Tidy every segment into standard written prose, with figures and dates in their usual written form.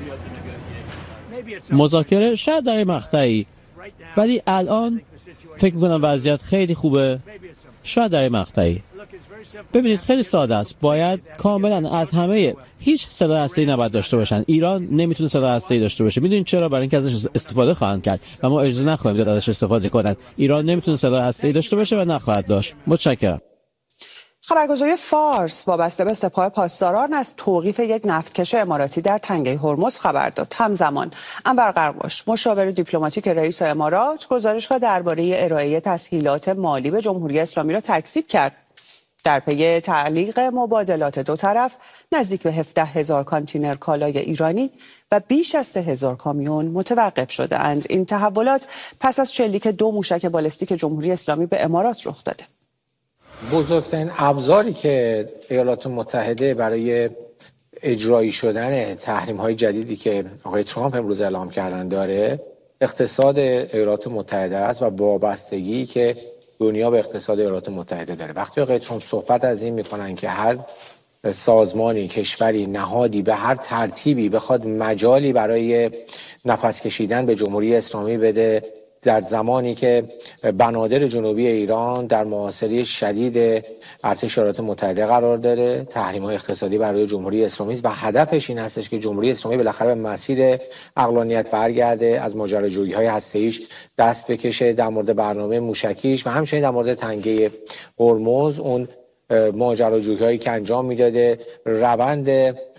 مذاکره شاید در مقطعی، ولی الان فکر می‌کنم وضعیت خیلی خوبه. شاید در مقطعی. ببینید خیلی ساده است. باید کاملا از همه هیچ سلاح هسته‌ای نباید داشته باشن. ایران نمیتونه سلاح هسته‌ای داشته باشه. میدونید چرا؟ برای اینکه ازش استفاده خواهند کرد و ما اجازه نخواهیم داد ازش استفاده کنن. ایران نمیتونه سلاح هسته‌ای داشته باشه و نخواهد داشت. متشکرم. خبرگزاری فارس وابسته به سپاه پاسداران از توقیف یک نفتکش اماراتی در تنگه هرمز خبر داد. همزمان انور قرقاش مشاور دیپلماتیک رئیس امارات گزارش‌ها درباره ارائه تسهیلات مالی به جمهوری اسلامی را تکذیب کرد. در پی تعلیق مبادلات دو طرف نزدیک به 17,000 کانتینر کالای ایرانی و بیش از 3,000 کامیون متوقف شده‌اند. این تحولات پس از شلیک 2 موشک بالستیک جمهوری اسلامی به امارات رخ داده. بزرگترین ابزاری که ایالات متحده برای اجرایی شدن تحریم‌های جدیدی که آقای ترامپ امروز اعلام کردن داره، اقتصاد ایالات متحده است و وابستگی که دنیا به اقتصاد ایالات متحده داره. وقتی آقای ترامپ صحبت از این میکنن که هر سازمانی، کشوری، نهادی به هر ترتیبی بخواد مجالی برای نفس کشیدن به جمهوری اسلامی بده در زمانی که بنادر جنوبی ایران در محاصره شدید ارتش ایالات متحده قرار داره، تحریم‌های اقتصادی برای جمهوری اسلامی است و هدفش این هستش که جمهوری اسلامی بالاخره به مسیر عقلانیت برگرده، از ماجراجویی‌های هسته‌ایش دست بکشه، در مورد برنامه موشکیش و همچنین در مورد تنگه هرمز اون ماجراجویی‌هایی که انجام میداده، روند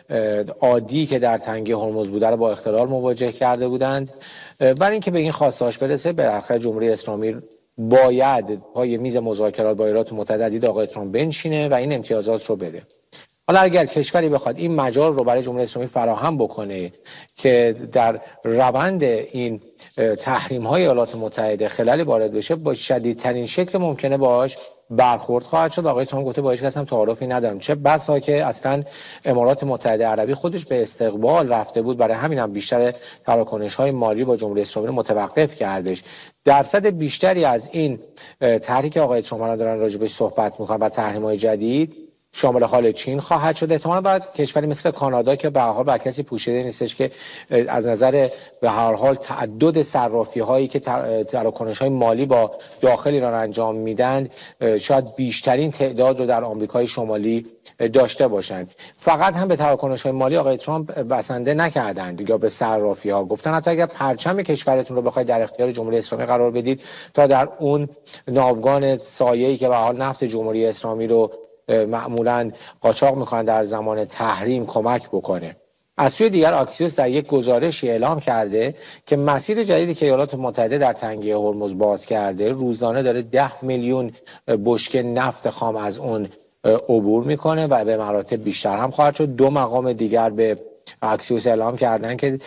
عادی که در تنگه هرمز بوده رو با اختلال مواجه کرده بودند. برای اینکه به این خواستهاش برسه، بالاخره جمهوری اسلامی باید پای میز مذاکرات با ایالات متحده دید آقای ترامپ بنشینه و این امتیازات رو بده. حالا اگر کشوری بخواد این مجال رو برای جمهوری اسلامی فراهم بکنه که در روند این تحریم‌های ایالات متحده خللی وارد بشه، با شدیدترین شکل ممکنه باهاش برخورد خواهد شد. آقای ترامپ گفته با هیچ کس هم تعارفی ندارم، چه بسا که اصلا امارات متحده عربی خودش به استقبال رفته بود، برای همین هم بیشتر تراکنش‌های مالی با جمهوری اسلامی رو متوقف کردش. درصد بیشتری از این طرحی که آقای ترامپ دارن راجبش صحبت می‌کنن و تحریم‌های جدید شامل حال چین خواهد شد. احتمالاً بعد کشوری مثل کانادا که به هر حال بر کسی پوشیده نیستش که از نظر به هر حال تعدد صرافی‌هایی که تراکنش‌های مالی با داخل ایران انجام میدن شاید بیشترین تعداد رو در آمریکای شمالی داشته باشند. فقط هم به تراکنش‌های مالی آقای ترامپ بسنده نکردند یا به صرافی‌ها، گفتن حتی اگر پرچم کشورتون رو بخواید در اختیار جمهوری اسلامی قرار بدید تا در اون ناوگان سایه‌ای که به حال نفت جمهوری اسلامی رو معمولاً قاچاق میکنن در زمان تحریم کمک بکنه. از سوی دیگر آکسیوس در یک گزارشی اعلام کرده که مسیر جدیدی که ایالات متحده در تنگه هرمز باز کرده روزانه داره 10 میلیون بشکه نفت خام از اون عبور میکنه و به مراتب بیشتر هم خواهد شد. 2 مقام دیگر به آکسیوس اعلام کردن که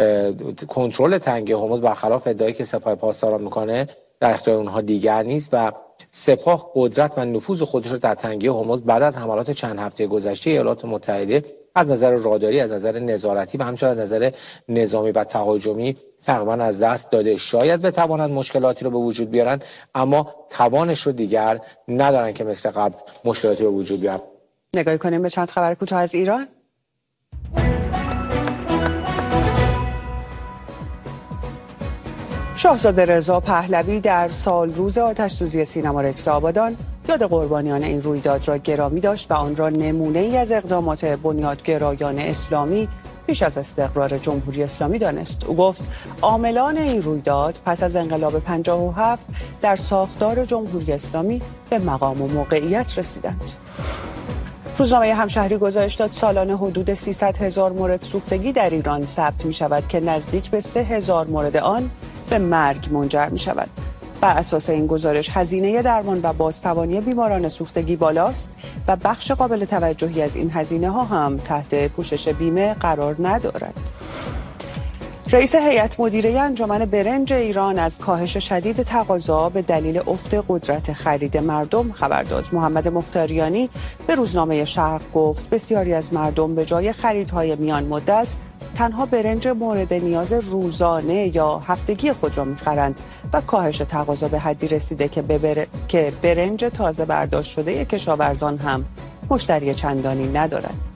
کنترل تنگه هرمز برخلاف ادعایی که سپاه پاسداران میکنه در اختیار اونها دیگر نیست و سپاه قدرت و نفوذ خودش رو در تنگه هرمز بعد از حملات چند هفته گذشته ایالات متحده از نظر راداری، از نظر نظارتی و همچنین از نظر نظامی و تهاجمی تقریبا از دست داده. شاید بتوانند مشکلاتی رو به وجود بیارن، اما توانش رو دیگر ندارن که مثل قبل مشکلاتی رو به وجود بیارن. نگاه کنیم به چند خبر کوتاه از ایران. شاهزاده رضا پهلوی در سال روز آتش‌سوزی سینما رکس آبادان یاد قربانیان این رویداد را گرامی داشت و آن را نمونه‌ای از اقدامات بنیادگرایان اسلامی پیش از استقرار جمهوری اسلامی دانست. او گفت عاملان این رویداد پس از انقلاب 57 در ساختار جمهوری اسلامی به مقام و موقعیت رسیدند. روزنامه همشهری گزارش داد سالانه حدود 300,000 مورد سوختگی در ایران ثبت می شود که نزدیک به 3,000 مورد آن به مرگ منجر می شود. بر اساس این گزارش هزینه درمان و بازتوانی بیماران سوختگی بالاست و بخش قابل توجهی از این هزینه ها هم تحت پوشش بیمه قرار ندارد. رئیس هیئت مدیره انجمن برنج ایران از کاهش شدید تقاضا به دلیل افت قدرت خرید مردم خبر داد. محمد مختاریانی به روزنامه شرق گفت بسیاری از مردم به جای خریدهای میان مدت تنها برنج مورد نیاز روزانه یا هفتگی خود را می‌خرند و کاهش تقاضا به حدی رسیده که برنج تازه برداشت شده کشاورزان هم مشتری چندانی ندارند.